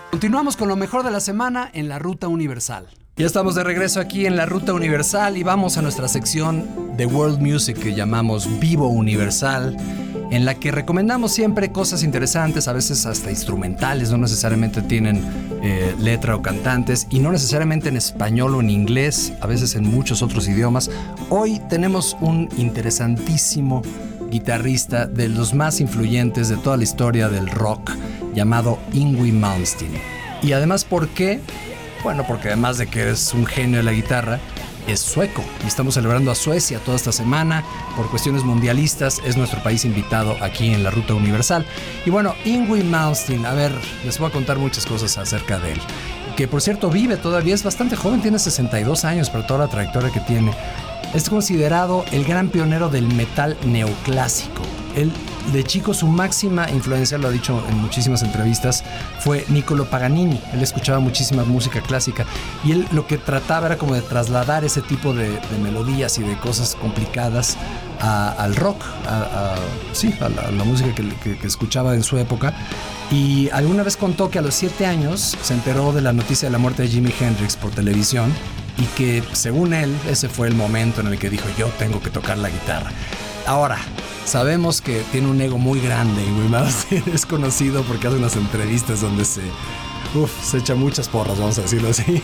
Continuamos con lo mejor de la semana en la Ruta Universal. Ya estamos de regreso aquí en la Ruta Universal y vamos a nuestra sección de World Music que llamamos Vivo Universal, en la que recomendamos siempre cosas interesantes, a veces hasta instrumentales, no necesariamente tienen letra o cantantes, y no necesariamente en español o en inglés, a veces en muchos otros idiomas. Hoy tenemos un interesantísimo guitarrista de los más influyentes de toda la historia del rock, llamado Yngwie Malmsteen. Y además, ¿por qué? Bueno, porque además de que es un genio de la guitarra, es sueco. Y estamos celebrando a Suecia toda esta semana. Por cuestiones mundialistas, es nuestro país invitado aquí en la Ruta Universal. Y bueno, Yngwie Malmsteen, a ver, les voy a contar muchas cosas acerca de él. Que por cierto vive todavía, es bastante joven, tiene 62 años, pero toda la trayectoria que tiene. Es considerado el gran pionero del metal neoclásico. Él, de chico, su máxima influencia, lo ha dicho en muchísimas entrevistas, fue Niccolo Paganini. Él escuchaba muchísima música clásica y él lo que trataba era como de trasladar ese tipo de melodías y de cosas complicadas al rock, a la música que escuchaba en su época. Y alguna vez contó que a los 7 años se enteró de la noticia de la muerte de Jimi Hendrix por televisión y que, según él, ese fue el momento en el que dijo: yo tengo que tocar la guitarra. Ahora, sabemos que tiene un ego muy grande y muy más. Es conocido porque hace unas entrevistas donde se echa muchas porras, vamos a decirlo así.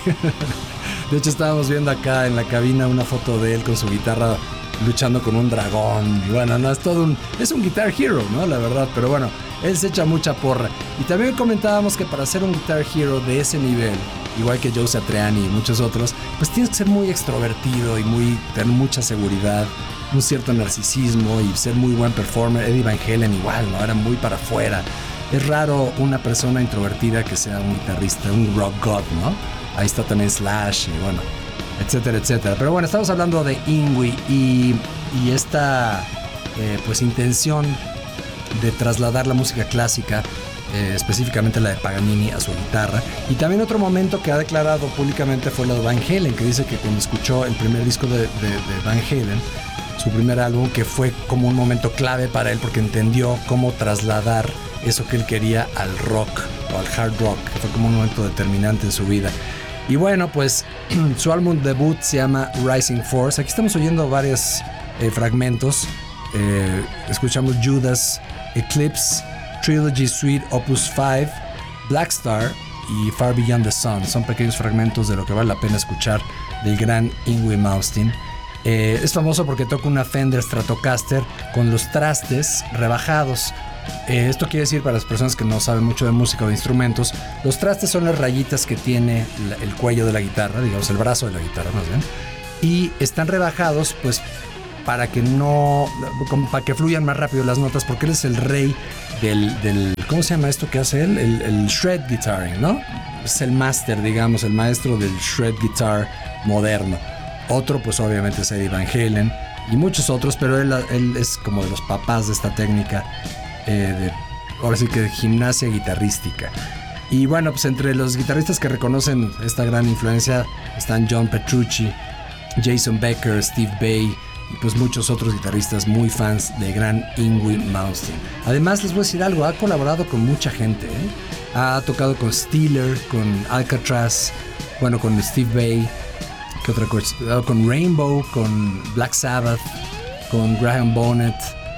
De hecho, estábamos viendo acá en la cabina una foto de él con su guitarra luchando con un dragón. Y bueno, no, es un guitar hero, ¿no? La verdad, pero bueno, él se echa mucha porra. Y también comentábamos que para ser un guitar hero de ese nivel, igual que Joe Satriani y muchos otros, pues tienes que ser muy extrovertido y tener mucha seguridad, un cierto narcisismo y ser muy buen performer. Eddie Van Halen igual, ¿no? Era muy para afuera. Es raro una persona introvertida que sea un guitarrista, un rock god, ¿no? Ahí está también Slash y bueno, etcétera, etcétera. Pero bueno, estamos hablando de Yngwie y esta pues intención de trasladar la música clásica, específicamente la de Paganini, a su guitarra. Y también otro momento que ha declarado públicamente fue lo de Van Halen, que dice que cuando escuchó el primer disco de Van Halen, su primer álbum, que fue como un momento clave para él porque entendió cómo trasladar eso que él quería al rock o al hard rock, que fue como un momento determinante en su vida. Y bueno, pues su álbum debut se llama Rising Force. Aquí estamos oyendo varios fragmentos. Escuchamos Judas, Eclipse, Trilogy Suite Opus 5, Black Star y Far Beyond the Sun. Son pequeños fragmentos de lo que vale la pena escuchar del gran Yngwie Malmsteen. Es famoso porque toca una Fender Stratocaster con los trastes rebajados. Esto quiere decir, para las personas que no saben mucho de música o de instrumentos, los trastes son las rayitas que tiene el cuello de la guitarra, digamos el brazo de la guitarra más bien, y están rebajados pues para que fluyan más rápido las notas, porque él es el rey del ¿cómo se llama esto que hace él? El shred guitaring, ¿no? Es el máster, digamos, el maestro del shred guitar moderno. Otro pues obviamente es Eddie Van Halen y muchos otros, pero él es como de los papás de esta técnica ahora sí que de gimnasia guitarrística. Y bueno, pues entre los guitarristas que reconocen esta gran influencia están John Petrucci, Jason Becker, Steve Vai y pues muchos otros guitarristas muy fans de gran Yngwie Malmsteen. Además, les voy a decir algo, ha colaborado con mucha gente, Ha tocado con Steeler, con Alcatraz, bueno, con Steve Vai, ¿qué otra cosa? Con Rainbow, con Black Sabbath, con Graham Bonnet,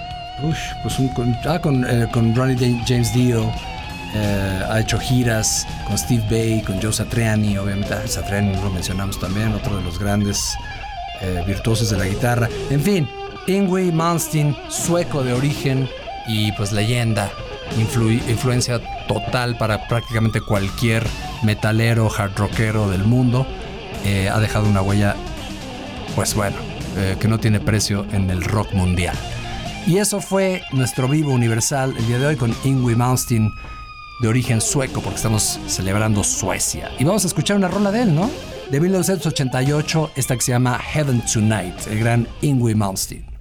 con Ronnie James Dio. Ha hecho giras con Steve Vai, con Joe Satriani, obviamente. Satriani lo mencionamos también, otro de los grandes virtuosos de la guitarra. En fin, Yngwie Malmsteen, sueco de origen y pues leyenda, influencia total para prácticamente cualquier metalero, hard rockero del mundo. Ha dejado una huella, pues bueno, que no tiene precio en el rock mundial. Y eso fue nuestro Vivo Universal el día de hoy con Yngwie Malmsteen, de origen sueco, porque estamos celebrando Suecia. Y vamos a escuchar una rola de él, ¿no? De 1988, esta que se llama Heaven Tonight, el gran Yngwie Malmsteen.